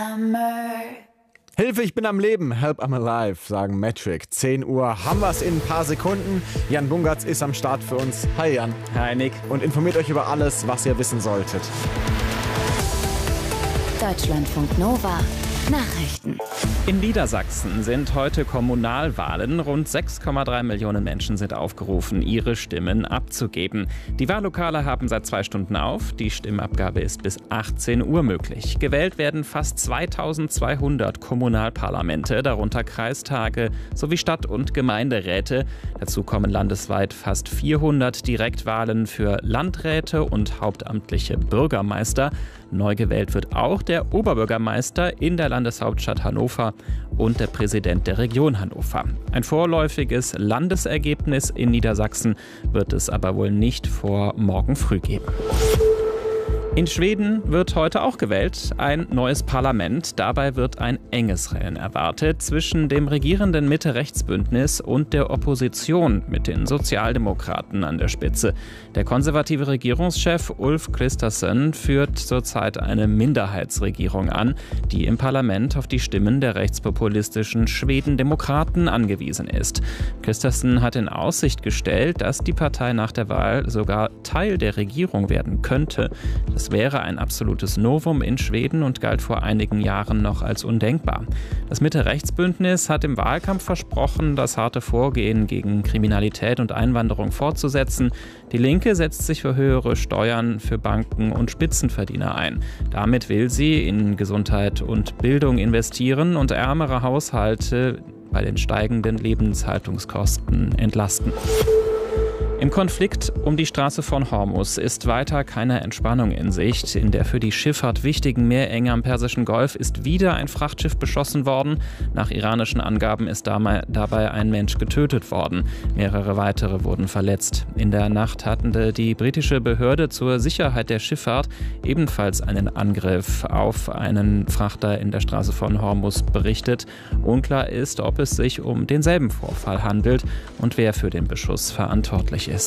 Hilfe, ich bin am Leben. Help, I'm alive, sagen Metric. 10 Uhr haben wir es in ein paar Sekunden. Jan Bungartz ist am Start für uns. Hi Jan. Hi Nick. Und informiert euch über alles, was ihr wissen solltet. Deutschlandfunk Nova Nachrichten. In Niedersachsen sind heute Kommunalwahlen. Rund 6,3 Millionen Menschen sind aufgerufen, ihre Stimmen abzugeben. Die Wahllokale haben seit 2 Stunden auf. Die Stimmabgabe ist bis 18 Uhr möglich. Gewählt werden fast 2200 Kommunalparlamente, darunter Kreistage sowie Stadt- und Gemeinderäte. Dazu kommen landesweit fast 400 Direktwahlen für Landräte und hauptamtliche Bürgermeister. Neu gewählt wird auch der Oberbürgermeister in der Landeshauptstadt Hannover und der Präsident der Region Hannover. Ein vorläufiges Landesergebnis in Niedersachsen wird es aber wohl nicht vor morgen früh geben. In Schweden wird heute auch gewählt, ein neues Parlament. Dabei wird ein enges Rennen erwartet zwischen dem regierenden Mitte-Rechts-Bündnis und der Opposition mit den Sozialdemokraten an der Spitze. Der konservative Regierungschef Ulf Kristersson führt zurzeit eine Minderheitsregierung an, die im Parlament auf die Stimmen der rechtspopulistischen Schwedendemokraten angewiesen ist. Kristersson hat in Aussicht gestellt, dass die Partei nach der Wahl sogar Teil der Regierung werden könnte. Das wäre ein absolutes Novum in Schweden und galt vor einigen Jahren noch als undenkbar. Das Mitte-Rechts-Bündnis hat im Wahlkampf versprochen, das harte Vorgehen gegen Kriminalität und Einwanderung fortzusetzen. Die Linke setzt sich für höhere Steuern für Banken und Spitzenverdiener ein. Damit will sie in Gesundheit und Bildung investieren und ärmere Haushalte bei den steigenden Lebenshaltungskosten entlasten. Im Konflikt um die Straße von Hormuz ist weiter keine Entspannung in Sicht. In der für die Schifffahrt wichtigen Meerenge am Persischen Golf ist wieder ein Frachtschiff beschossen worden. Nach iranischen Angaben ist dabei ein Mensch getötet worden. Mehrere weitere wurden verletzt. In der Nacht hatten die britische Behörde zur Sicherheit der Schifffahrt ebenfalls einen Angriff auf einen Frachter in der Straße von Hormuz berichtet. Unklar ist, ob es sich um denselben Vorfall handelt und wer für den Beschuss verantwortlich ist.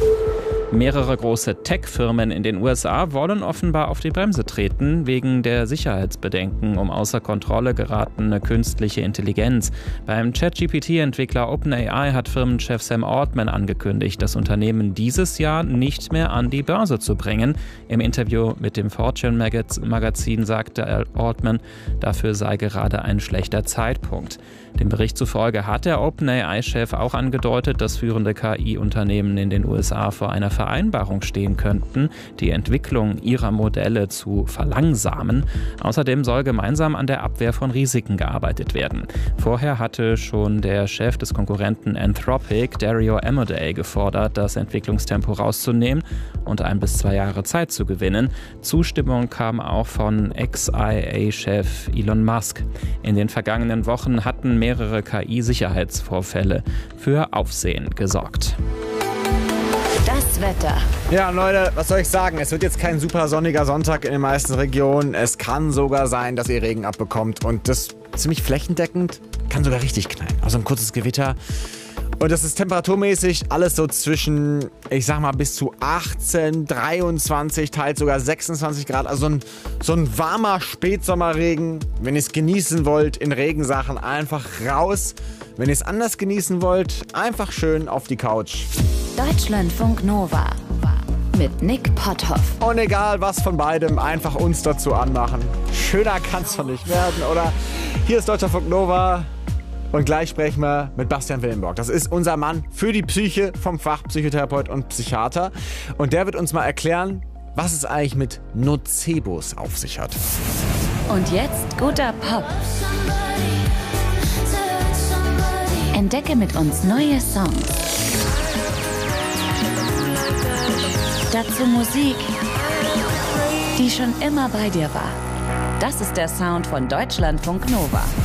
Mehrere große Tech-Firmen in den USA wollen offenbar auf die Bremse treten, wegen der Sicherheitsbedenken um außer Kontrolle geratene künstliche Intelligenz. Beim ChatGPT-Entwickler OpenAI hat Firmenchef Sam Altman angekündigt, das Unternehmen dieses Jahr nicht mehr an die Börse zu bringen. Im Interview mit dem Fortune-Magazin sagte Altman, dafür sei gerade ein schlechter Zeitpunkt. Dem Bericht zufolge hat der OpenAI-Chef auch angedeutet, dass führende KI-Unternehmen in den USA vor einer Vereinbarung stehen könnten, die Entwicklung ihrer Modelle zu verlangsamen. Außerdem soll gemeinsam an der Abwehr von Risiken gearbeitet werden. Vorher hatte schon der Chef des Konkurrenten Anthropic, Dario Amodei, gefordert, das Entwicklungstempo rauszunehmen und 1 bis 2 Jahre Zeit zu gewinnen. Zustimmung kam auch von Ex-IA-Chef Elon Musk. In den vergangenen Wochen hatten mehrere KI-Sicherheitsvorfälle für Aufsehen gesorgt. Das Wetter. Ja, Leute, was soll ich sagen? Es wird jetzt kein super sonniger Sonntag in den meisten Regionen. Es kann sogar sein, dass ihr Regen abbekommt. Und das ziemlich flächendeckend, kann sogar richtig knallen. Also ein kurzes Gewitter. Und das ist temperaturmäßig alles so zwischen, ich sag mal, bis zu 18, 23, teils sogar 26 Grad. Also so ein warmer Spätsommerregen. Wenn ihr es genießen wollt in Regensachen, einfach raus. Wenn ihr es anders genießen wollt, einfach schön auf die Couch. Deutschlandfunk Nova mit Nick Potthoff. Und egal was von beidem, einfach uns dazu anmachen. Schöner kann's doch nicht werden, oder? Hier ist Deutschlandfunk Nova. Und gleich sprechen wir mit Bastian Willenborg. Das ist unser Mann für die Psyche vom Fach Psychotherapeut und Psychiater. Und der wird uns mal erklären, was es eigentlich mit Nocebos auf sich hat. Und jetzt guter Pop. Entdecke mit uns neue Songs. Dazu Musik, die schon immer bei dir war. Das ist der Sound von Deutschlandfunk Nova.